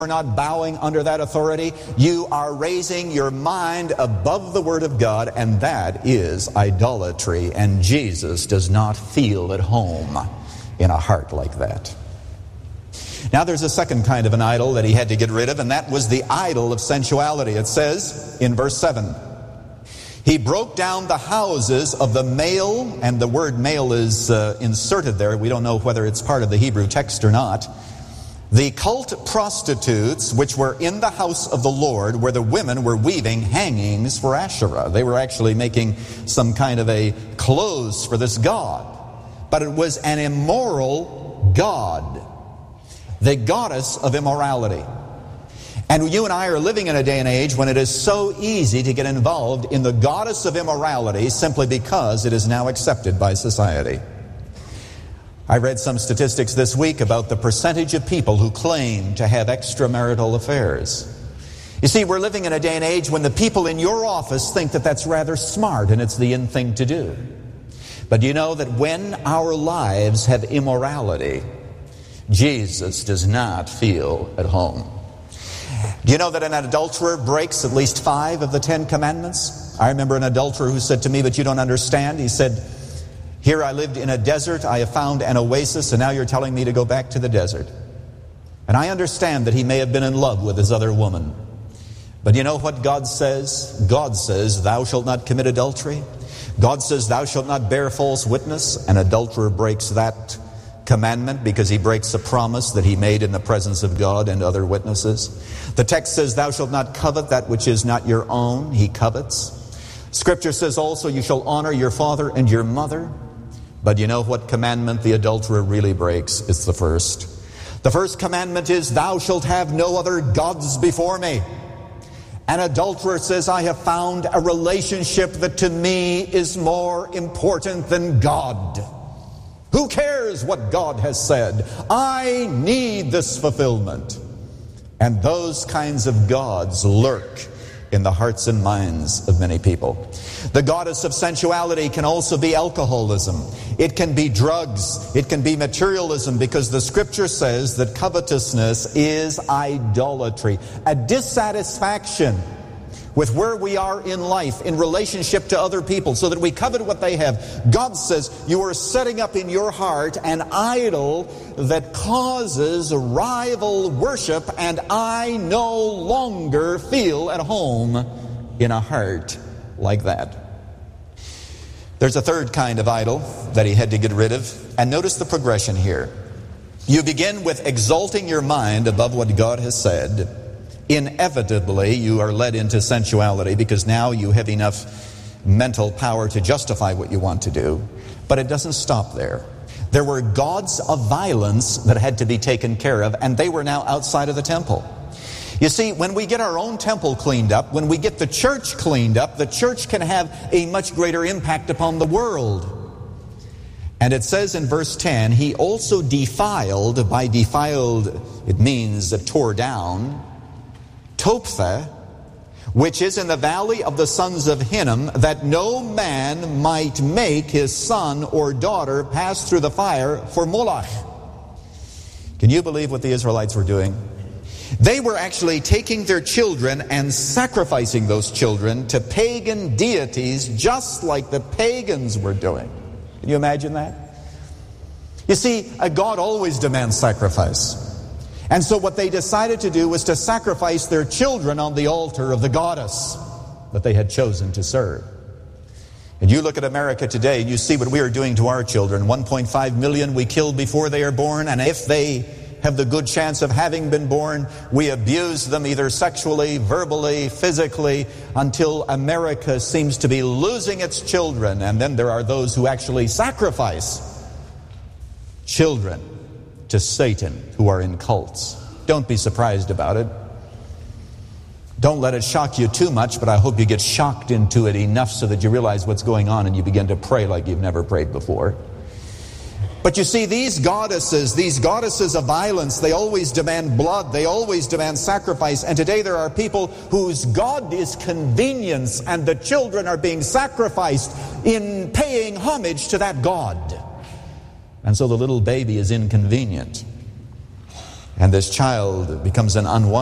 are not bowing under that authority, you are raising your mind above the Word of God, and that is idolatry. And Jesus does not feel at home in a heart like that. Now there's a second kind of an idol that he had to get rid of, and that was the idol of sensuality. It says in verse 7, he broke down the houses of the male, and the word male is inserted there. We don't know whether it's part of the Hebrew text or not. The cult prostitutes which were in the house of the Lord, where the women were weaving hangings for Asherah. They were actually making some kind of a clothes for this god. But it was an immoral god, the goddess of immorality. And you and I are living in a day and age when it is so easy to get involved in the goddess of immorality simply because it is now accepted by society. I read some statistics this week about the percentage of people who claim to have extramarital affairs. You see, we're living in a day and age when the people in your office think that that's rather smart and it's the in thing to do. But you know that when our lives have immorality, Jesus does not feel at home. Do you know that an adulterer breaks at least 5 of the 10 commandments? I remember an adulterer who said to me, "But you don't understand." He said, "Here I lived in a desert, I have found an oasis, and now you're telling me to go back to the desert." And I understand that he may have been in love with his other woman. But you know what God says? God says, "Thou shalt not commit adultery." God says, "Thou shalt not bear false witness." An adulterer breaks that commandment because he breaks a promise that he made in the presence of God and other witnesses. The text says, "Thou shalt not covet that which is not your own." He covets. Scripture says also, "You shall honor your father and your mother." But you know what commandment the adulterer really breaks? It's the first. The first commandment is, "Thou shalt have no other gods before me." An adulterer says, "I have found a relationship that to me is more important than God. Who cares what God has said? I need this fulfillment." And those kinds of gods lurk in the hearts and minds of many people. The goddess of sensuality can also be alcoholism. It can be drugs. It can be materialism, because the Scripture says that covetousness is idolatry, a dissatisfaction with where we are in life in relationship to other people, so that we covet what they have. God says you are setting up in your heart an idol that causes rival worship, and I no longer feel at home in a heart like that. There's a third kind of idol that he had to get rid of, and notice the progression here. You begin with exalting your mind above what God has said. Inevitably, you are led into sensuality because now you have enough mental power to justify what you want to do. But it doesn't stop there. There were gods of violence that had to be taken care of, and they were now outside of the temple. You see, when we get our own temple cleaned up, when we get the church cleaned up, the church can have a much greater impact upon the world. And it says in verse 10, he also defiled, by defiled it means tore down, Topheth, which is in the valley of the sons of Hinnom, that no man might make his son or daughter pass through the fire for Moloch. Can you believe what the Israelites were doing? They were actually taking their children and sacrificing those children to pagan deities, just like the pagans were doing. Can you imagine that? You see, a God always demands sacrifice. And so what they decided to do was to sacrifice their children on the altar of the goddess that they had chosen to serve. And you look at America today and you see what we are doing to our children. 1.5 million we kill before they are born, and if they have the good chance of having been born, we abuse them either sexually, verbally, physically, until America seems to be losing its children. And then there are those who actually sacrifice children to Satan, who are in cults. Don't be surprised about it. Don't let it shock you too much, but I hope you get shocked into it enough so that you realize what's going on and you begin to pray like you've never prayed before. But you see, these goddesses of violence, they always demand blood, they always demand sacrifice. And today there are people whose God is convenience, and the children are being sacrificed in paying homage to that God. And so the little baby is inconvenient. And this child becomes an unwanted